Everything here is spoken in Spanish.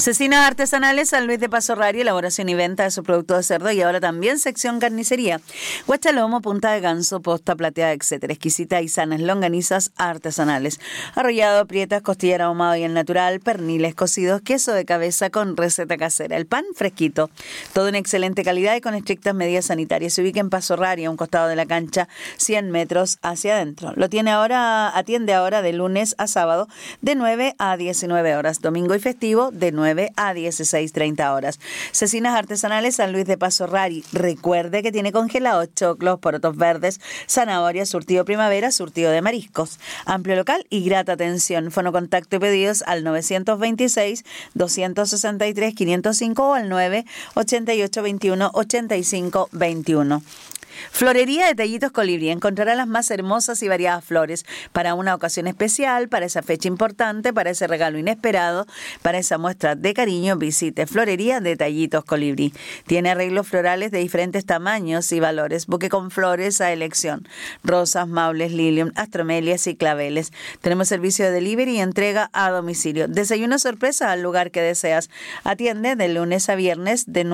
Cecinas Artesanales San Luis de Paso Rari, elaboración y venta de sus productos de cerdo y ahora también sección carnicería. Guachalomo, punta de ganso, posta plateada, etcétera. Exquisitas y sanas longanizas artesanales. Arrollado, prietas, costillera ahumado y el natural, perniles cocidos, queso de cabeza con receta casera. El pan fresquito. Todo en excelente calidad y con estrictas medidas sanitarias. Se ubica en Paso Rari, a un costado de la cancha, 100 metros hacia adentro. Atiende ahora de lunes a sábado de 9 a 19 horas. Domingo y festivo de 9 a 16:30 horas. Cecinas Artesanales San Luis de Paso Rari. Recuerde que tiene congelados, choclos, porotos verdes, zanahorias, surtido primavera, surtido de mariscos. Amplio local y grata atención. Fonocontacto y pedidos al 926-263-505 o al 988-21-85-21. Florería Detallitos Colibrí. Encontrará las más hermosas y variadas flores para una ocasión especial, para esa fecha importante, para ese regalo inesperado, para esa muestra de cariño. Visite Florería Detallitos Colibrí. Tiene arreglos florales de diferentes tamaños y valores. Buque con flores a elección. Rosas, maules, lilium, astromelias y claveles. Tenemos servicio de delivery y entrega a domicilio. Desayuno sorpresa al lugar que deseas. Atiende de lunes a viernes de